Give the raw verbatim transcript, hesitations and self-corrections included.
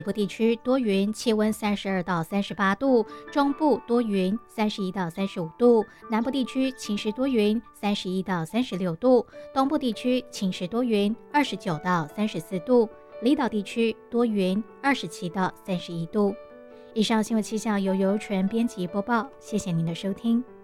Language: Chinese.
北部地区多云，气温三十二到三十八度；中部多云，三十一到三十五度；南部地区晴时多云，三十一到三十六度；东部地区晴时多云，二十九到三十四度；离岛地区多云，二十七到三十一度。以上新闻气象由尤纯编辑播报，谢谢您的收听。